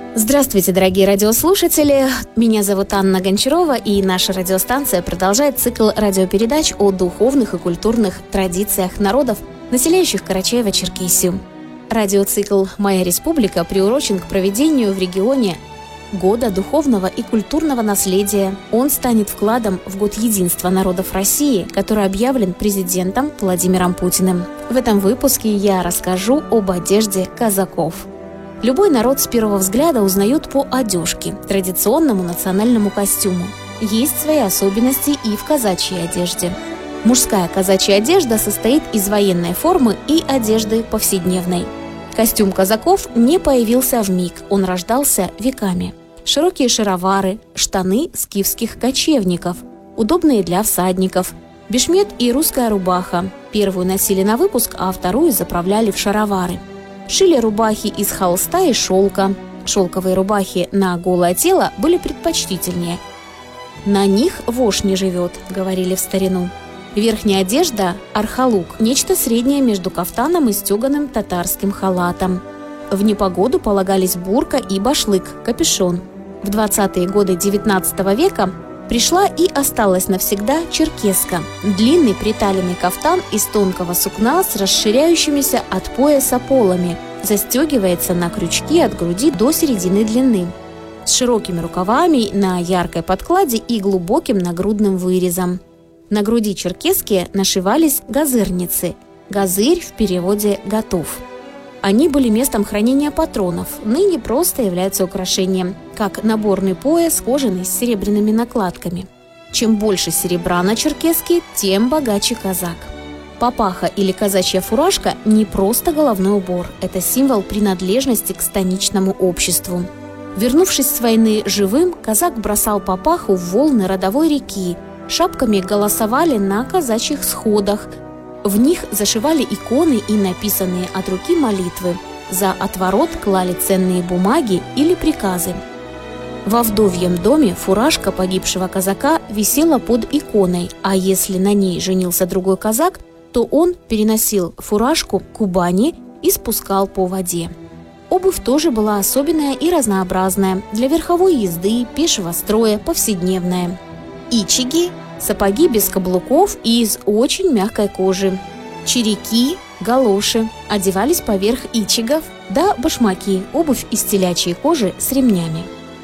Здравствуйте, дорогие радиослушатели! Меня зовут Анна Гончарова, и наша радиостанция продолжает цикл радиопередач о духовных и культурных традициях народов, населяющих Карачаево-Черкесию. Радиоцикл «Моя республика» приурочен к проведению в регионе Года духовного и культурного наследия. Он станет вкладом в Год единства народов России, который объявлен президентом Владимиром Путиным. В этом выпуске я расскажу об одежде казаков. Любой народ с первого взгляда узнает по одежке, традиционному национальному костюму. Есть свои особенности и в казачьей одежде. Мужская казачья одежда состоит из военной формы и одежды повседневной. Костюм казаков не появился вмиг, он рождался веками. Широкие шаровары, штаны скифских кочевников, удобные для всадников, бешмет и русская рубаха. Первую носили на выпуск, а вторую заправляли в шаровары. Шили рубахи из холста и шелка. Шелковые рубахи на голое тело были предпочтительнее. «На них вошь не живет», — говорили в старину. Верхняя одежда – архалук, нечто среднее между кафтаном и стеганым татарским халатом. В непогоду полагались бурка и башлык, капюшон. В 20-е годы XIX века пришла и осталась навсегда черкеска – длинный приталенный кафтан из тонкого сукна с расширяющимися от пояса полами, застегивается на крючки от груди до середины длины, с широкими рукавами на яркой подкладе и глубоким нагрудным вырезом. На груди черкески нашивались газырницы. Газырь в переводе «готов». Они были местом хранения патронов, ныне просто являются украшением, как наборный пояс кожаный с серебряными накладками. Чем больше серебра на черкеске, тем богаче казак. Папаха или казачья фуражка – не просто головной убор, это символ принадлежности к станичному обществу. Вернувшись с войны живым, казак бросал папаху в волны родовой реки, шапками голосовали на казачьих сходах. В них зашивали иконы и написанные от руки молитвы. За отворот клали ценные бумаги или приказы. Во вдовьем доме фуражка погибшего казака висела под иконой, а если на ней женился другой казак, то он переносил фуражку к Кубани и спускал по воде. Обувь тоже была особенная и разнообразная, для верховой езды, пешего строя, повседневная. Ичиги – сапоги без каблуков и из очень мягкой кожи. Чирики, галоши одевались поверх ичигов, да башмаки – обувь из телячьей кожи с ремнями.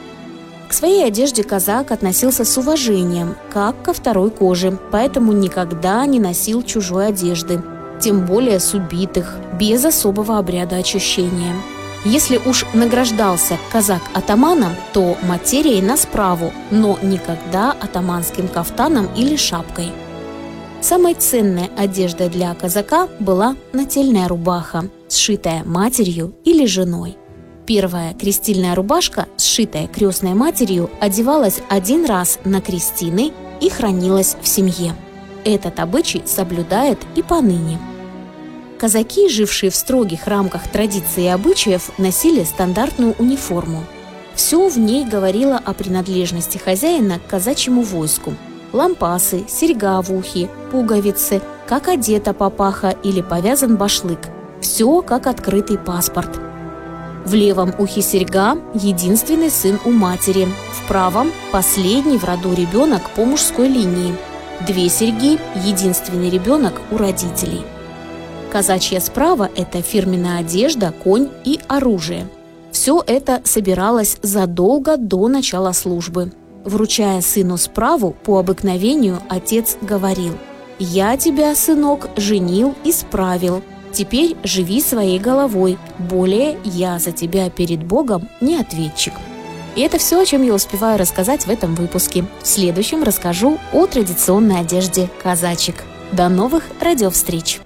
К своей одежде казак относился с уважением, как ко второй коже, поэтому никогда не носил чужой одежды, тем более с убитых, без особого обряда очищения. Если уж награждался казак атаманом, то материей на справу, но никогда атаманским кафтаном или шапкой. Самой ценной одеждой для казака была нательная рубаха, сшитая матерью или женой. Первая крестильная рубашка, сшитая крестной матерью, одевалась один раз на крестины и хранилась в семье. Этот обычай соблюдает и поныне. Казаки, жившие в строгих рамках традиций и обычаев, носили стандартную униформу. Все в ней говорило о принадлежности хозяина к казачьему войску. Лампасы, серьга в ухе, пуговицы, как одета папаха или повязан башлык. Все как открытый паспорт. В левом ухе серьга – единственный сын у матери, в правом – последний в роду ребенок по мужской линии. 2 серьги – единственный ребенок у родителей. Казачья справа – это фирменная одежда, конь и оружие. Все это собиралось задолго до начала службы. Вручая сыну справу, по обыкновению отец говорил: «Я тебя, сынок, женил и справил. Теперь живи своей головой. Более я за тебя перед Богом не ответчик». И это все, о чем я успеваю рассказать в этом выпуске. В следующем расскажу о традиционной одежде казачек. До новых радиовстреч!